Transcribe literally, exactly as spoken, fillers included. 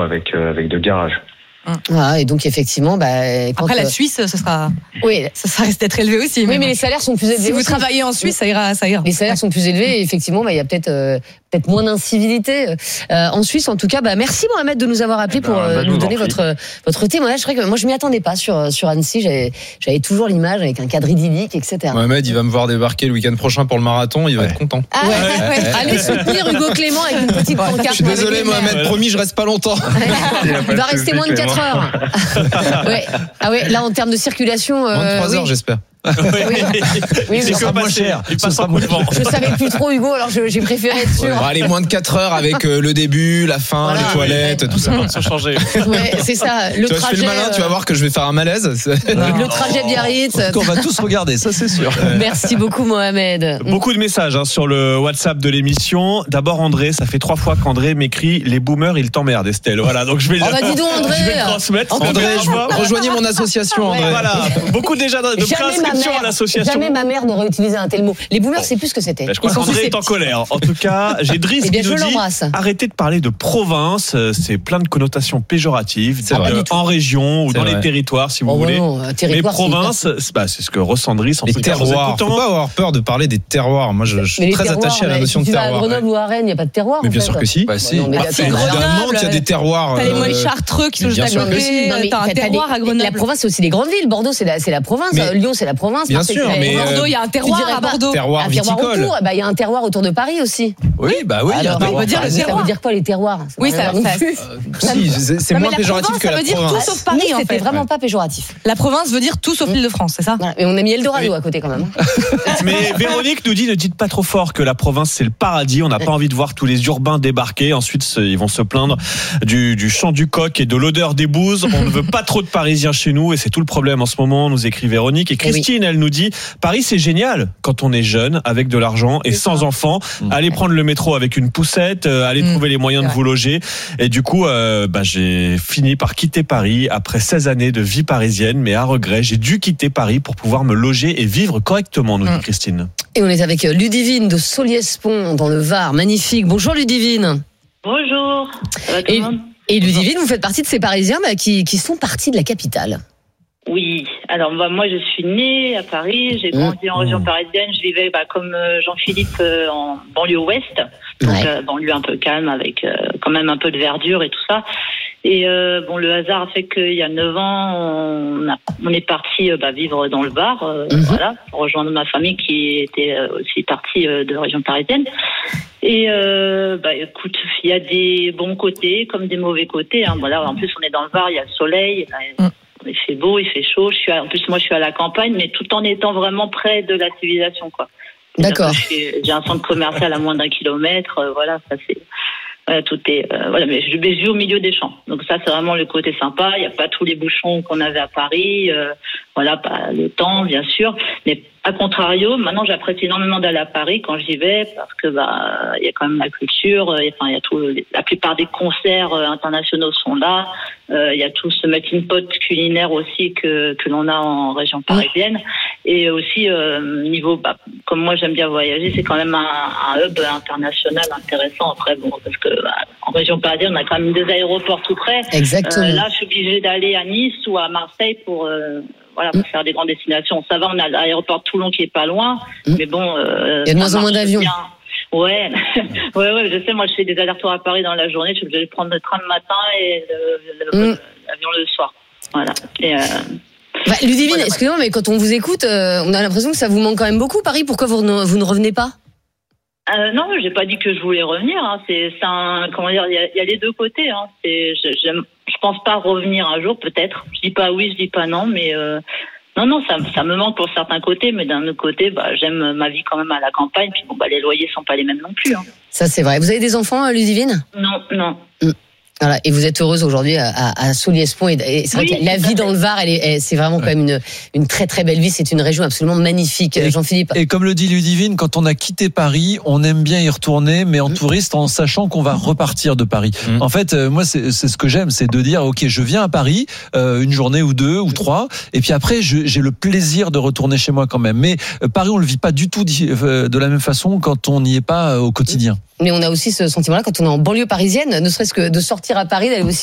avec euh, avec deux garages. Ah, et donc effectivement, bah, quand après la euh... Suisse, ce sera, oui, ça, ça risque d'être élevé aussi. Oui, mais, mais les salaires sont plus élevés. Si vous aussi. travaillez en Suisse, ça ira, ça ira. Les salaires sont plus élevés, et effectivement, bah, il y a peut-être euh, peut-être moins d'incivilité euh, en Suisse. En tout cas, bah, merci Mohamed de nous avoir appelé eh ben, pour euh, bah, nous donner votre votre témoignage. C'est vrai que moi, je m'y attendais pas sur sur Annecy. J'avais j'avais toujours l'image avec un cadre idyllique, et cetera. Mohamed, il va me voir débarquer le week-end prochain pour le marathon. Il va ouais. être content. Ah, ouais, ouais, ouais. Allez soutenir Hugo Clément avec une petite pancarte. Je suis désolé, Mohamed. Ouais. Promis, je reste pas longtemps. Il Il va rester moins de quatre heures. Ouais. Ah ouais, là en termes de circulation. Euh, Moins de trois oui. heures, j'espère. Oui, oui, oui, C'est oui. que moins cher. Il passe en coup de vent. Je savais plus trop Hugo, alors je, j'ai préféré être sûr. Bon, allez, moins de quatre heures avec euh, le début, la fin, Voilà. les toilettes, tout ça. Sans changer. Ouais, c'est ça. Le Tu vois, je trajet. fais le malin, tu vas voir que je vais faire un malaise. euh, Le trajet Biarritz. On va tous regarder, ça c'est sûr. Merci beaucoup Mohamed. Beaucoup de messages hein, sur le WhatsApp de l'émission. D'abord André, ça fait trois fois qu'André m'écrit les boomers ils t'emmerdent Estelle. Voilà, donc je vais. Oh bah dis donc André. Je vais le transmettre. André, je vois. Rejoignez mon association, André. Voilà, beaucoup déjà de, de Jamais ma préinscriptions mère- à l'association. Jamais ma mère n'aurait utilisé un tel mot. Les boomers, c'est plus ce que c'était. Ben, je crois Ils sont qu'André est en susceptibles. colère. En tout cas, j'ai Driss Eh bien, qui je nous dit l'embrasse. arrêtez de parler de province, euh, c'est plein de connotations péjoratives. C'est Donc, vrai. euh, Pas du tout. en région ou C'est dans vrai. les territoires, si vous Oh, voulez. non, euh, Les territoire, c'est provinces, c'est, bah, c'est ce que ressent Driss en Les tout cas. en terroirs. écoutant. Faut pas avoir peur de parler des terroirs. Moi, je, je Mais suis les très terroirs, attaché à la mais notion si de tu vas à terroir. Grenoble ou à Rennes, il n'y a pas de terroir. Mais en bien fait. sûr que si. Bah si. Non, mais Ah, d'accord. c'est Évidemment Grenoble. qu'il y a des terroirs. T'as les euh, moines chartreux qui sont mais juste bien à sûr que côté. Non, mais T'as un t'as terroir des- à Grenoble. La province, c'est aussi les grandes villes. Bordeaux, c'est la, c'est la province. Mais- Euh, Lyon, c'est la province. Bien Marseille, sûr, c'est- mais, Bordeaux, il y a un terroir tu dirais à pas- Bordeaux. Terroir Un terroir viticole. autour. Bah, il y a un terroir autour de Paris aussi. Oui, bah oui, il y a un Alors, terroir on peut dire le ça terroir. veut dire quoi les terroirs? Oui, veut ça- rien non ça- plus. Si, c'est c'est Non, mais moins la péjoratif province, que ça la veut dire tout province. sauf Paris, Nous, en c'était fait. vraiment pas péjoratif. La province veut dire tout sauf l'Île-de-France, c'est ça? Voilà. Mais on a mis Eldorado à côté quand même. Mais Véronique nous dit ne dites pas trop fort que la province c'est le paradis. On n'a pas envie de voir tous les urbains débarquer. Ensuite, ils vont se plaindre du, du chant du coq et de l'odeur des bouses. On ne veut pas trop de Parisiens chez nous et c'est tout le problème en ce moment. Nous écrit Véronique et Christine. Elle nous dit Paris c'est génial quand on est jeune avec de l'argent et sans enfants. Allez prendre le métro avec une poussette, euh, allez Mmh. trouver les moyens de vous loger. Et du coup, euh, bah, j'ai fini par quitter Paris après seize années de vie parisienne, mais à regret, j'ai dû quitter Paris pour pouvoir me loger et vivre correctement, nous dit Mmh. Christine. Et on est avec Ludivine de Soliespont dans le Var. Magnifique. Bonjour Ludivine. Bonjour. Ça va tout Et, le monde ? et Ludivine, vous faites partie de ces Parisiens bah, qui, qui sont partis de la capitale. Oui. Alors bah, moi, je suis née à Paris. J'ai grandi en région parisienne. Je vivais bah, comme euh, Jean-Philippe euh, en banlieue ouest, donc Ouais. euh, banlieue un peu calme avec euh, quand même un peu de verdure et tout ça. Et euh, bon, le hasard a fait qu'il y a neuf ans, on, a, on est parti euh, bah, vivre dans le Var, euh, Mhm. voilà, pour rejoindre ma famille qui était euh, aussi partie euh, de région parisienne. Et euh, bah écoute, il y a des bons côtés comme des mauvais côtés. Hein. Voilà, en plus on est dans le Var, il y a le soleil, Mm. il fait beau, il fait chaud. Je suis à, en plus moi je suis à la campagne, mais tout en étant vraiment près de la civilisation, quoi. D'accord. Je suis- J'ai un centre commercial à moins d'un kilomètre. euh, voilà, ça c'est. Voilà, tout est. euh, voilà, mais je, mais je vis au milieu des champs. Donc ça c'est vraiment le côté sympa. Il n'y a pas tous les bouchons qu'on avait à Paris. euh, voilà, pas le temps bien sûr, mais à contrario, maintenant j'apprécie énormément d'aller à Paris quand j'y vais parce que bah il y a quand même la culture, euh, enfin il y a tout, la plupart des concerts euh, internationaux sont là, euh, il y a tout ce melting pot culinaire aussi que que l'on a en région parisienne et aussi euh, niveau bah, comme moi j'aime bien voyager, c'est quand même un, un hub international intéressant après bon parce que bah, en région parisienne on a quand même deux aéroports tout près. Exactement. Euh, là je suis obligée d'aller à Nice ou à Marseille pour euh, voilà, pour faire des grandes destinations. Ça va, on a l'aéroport de Toulon qui est pas loin, Mm. mais bon. Euh, Il y a de moins ça en moins marche d'avions. bien. Ouais, ouais, ouais, je sais, moi je fais des allers-retours à Paris dans la journée, je suis obligée de prendre le train le matin et le, le, Mm. l'avion le soir. Voilà. Et, euh, Bah, Ludivine, Voilà, excusez-moi, mais quand on vous écoute, euh, on a l'impression que ça vous manque quand même beaucoup, Paris. Pourquoi vous ne, vous ne revenez pas? Euh, non, j'ai pas dit que je voulais revenir. Hein. C'est, c'est un, comment dire, il y a, il y a les deux côtés. Hein. C'est, je, j'aime, je pense pas revenir un jour, peut-être. Je dis pas oui, je dis pas non, mais euh, non, non, ça, ça me manque pour certains côtés, mais d'un autre côté, bah, j'aime ma vie quand même à la campagne. Puis bon, bah, les loyers sont pas les mêmes non plus. Hein. Ça, c'est vrai. Vous avez des enfants, Ludivine? Non, non. Voilà. Et vous êtes heureuse aujourd'hui à, à, à Soliespont. Et, et c'est vrai Oui, que la tout à vie fait. dans le Var, elle est, elle- c'est vraiment quand même une, une très très belle vie. C'est une région absolument magnifique, Et- Jean-Philippe. Et comme le dit Ludivine, quand on a quitté Paris, on aime bien y retourner, mais en Mmh. touriste, en sachant qu'on va repartir de Paris. Mmh. En fait, euh, moi, c'est c'est ce que j'aime, c'est de dire, ok, je viens à Paris euh, une journée ou deux ou trois, et puis après, je- j'ai le plaisir de retourner chez moi quand même. Mais euh, Paris, on le vit pas du tout di- euh, de la même façon quand on n'y est pas euh, au quotidien. Mais on a aussi ce sentiment-là quand on est en banlieue parisienne, ne serait-ce que de sortir à Paris, d'aller aussi